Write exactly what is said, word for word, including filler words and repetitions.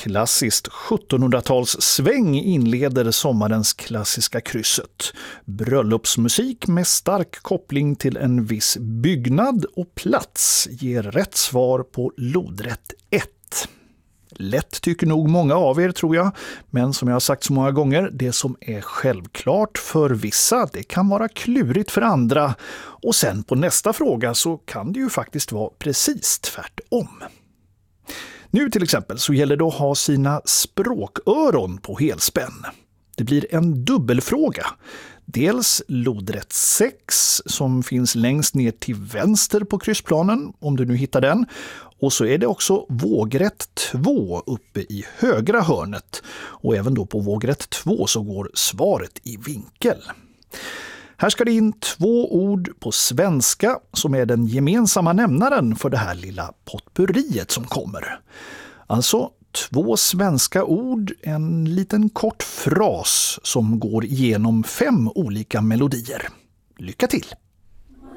Klassiskt sjuttonhundratals-sväng inleder sommarens klassiska krysset. Bröllopsmusik med stark koppling till en viss byggnad och plats ger rätt svar på lodrätt ett. Lätt tycker nog många av er, tror jag, men som jag har sagt så många gånger, det som är självklart för vissa, det kan vara klurigt för andra, och sen på nästa fråga så kan det ju faktiskt vara precis tvärtom. Nu till exempel så gäller det att ha sina språköron på helspänn. Det blir en dubbelfråga. Dels lodrätt sex som finns längst ner till vänster på kryssplanen, om du nu hittar den. Och så är det också vågrätt två uppe i högra hörnet. Och även då på vågrätt två så går svaret i vinkel. Här ska det in två ord på svenska som är den gemensamma nämnaren för det här lilla potpurriet som kommer. Alltså två svenska ord, en liten kort fras som går igenom fem olika melodier. Lycka till!